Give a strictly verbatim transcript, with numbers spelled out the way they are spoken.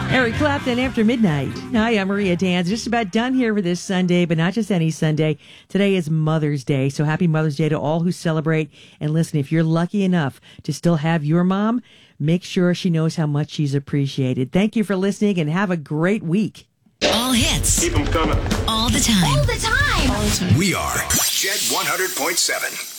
Eric Clapton, After Midnight. Hi, I'm Maria Danz. Just about done here for this Sunday, but not just any Sunday. Today is Mother's Day, so happy Mother's Day to all who celebrate. And listen, if you're lucky enough to still have your mom, make sure she knows how much she's appreciated. Thank you for listening, and have a great week. All hits. Keep them coming. All the time. All the time. All the time. We are Jet one hundred point seven.